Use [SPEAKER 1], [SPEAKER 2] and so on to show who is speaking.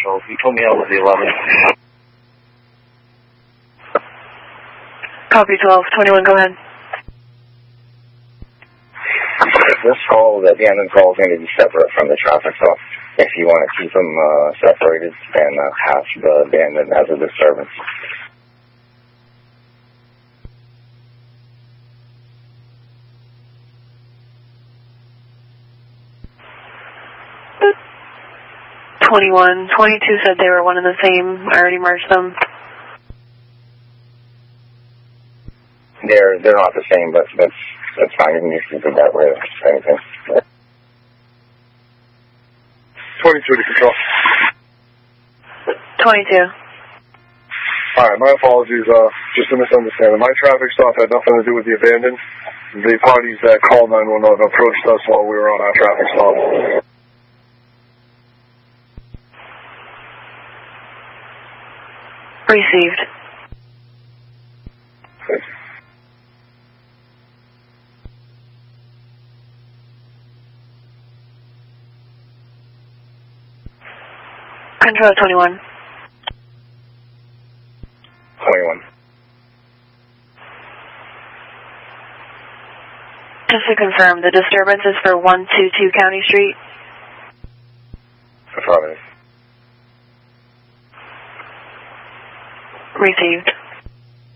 [SPEAKER 1] So he told me I was the 11th.
[SPEAKER 2] Copy 1221, go ahead.
[SPEAKER 3] This call, the abandoned call, is going to be separate from the traffic, so if you want to keep them separated, then have the abandoned as a disturbance.
[SPEAKER 2] '21, 22 said they were one and the same. I already merged them.
[SPEAKER 3] They're not the same, but that's fine. You can just keep it that way. Same thing.
[SPEAKER 4] 22 to control.
[SPEAKER 2] 22.
[SPEAKER 4] Alright, my apologies, just a misunderstanding. My traffic stop had nothing to do with the abandoned. The parties that called 911 approached us while we were on our traffic stop.
[SPEAKER 2] Received.
[SPEAKER 4] Thank you.
[SPEAKER 2] Control 21.
[SPEAKER 3] 21.
[SPEAKER 2] Just to confirm, the disturbance is for 122 County Street?
[SPEAKER 3] Affirmative.
[SPEAKER 2] Received.